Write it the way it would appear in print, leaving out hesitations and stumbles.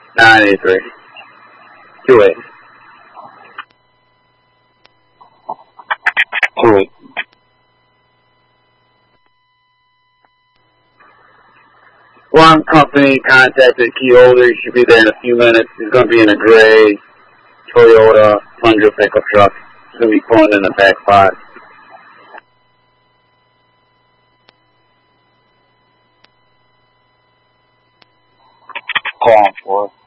983. 28. 28. One company contacted key holder. He should be there in a few minutes. He's going to be in a gray Toyota Tundra pickup truck. He's going to be pulling in the back spot. Call 4.